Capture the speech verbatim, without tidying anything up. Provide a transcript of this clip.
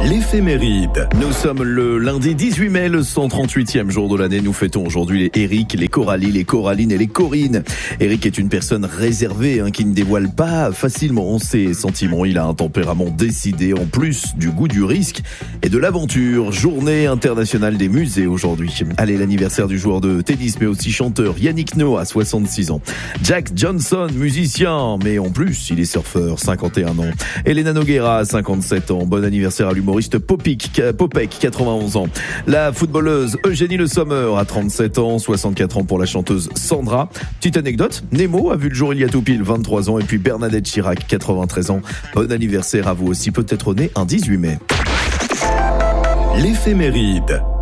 L'éphéméride. Nous sommes le lundi dix-huit mai, le cent trente-huitième jour de l'année. Nous fêtons aujourd'hui les Eric, les Coralie, les Coralines et les Corines. Eric est une personne réservée hein, qui ne dévoile pas facilement ses sentiments. Il a un tempérament décidé en plus du goût du risque et de l'aventure. Journée internationale des musées aujourd'hui. Allez, l'anniversaire du joueur de tennis mais aussi chanteur Yannick Noah, soixante-six ans. Jack Johnson, musicien, mais en plus il est surfeur, cinquante et un ans. Elena Nogueira, cinquante-sept ans. Bon anniversaire à l'humoriste Popik, Popek, quatre-vingt-onze ans. La footballeuse Eugénie Le Sommer a trente-sept ans, soixante-quatre ans pour la chanteuse Sandra. Petite anecdote, Nemo a vu le jour il y a tout pile, vingt-trois ans, et puis Bernadette Chirac, quatre-vingt-treize ans. Bon anniversaire à vous aussi, peut-être né un dix-huit mai. L'éphéméride.